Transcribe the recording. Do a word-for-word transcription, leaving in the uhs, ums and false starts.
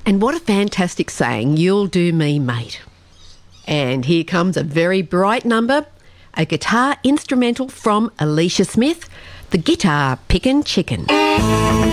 And what a fantastic saying, "You'll do me, mate." And here comes a very bright number, a guitar instrumental from Alicia Smith, the Guitar Pickin' Chicken.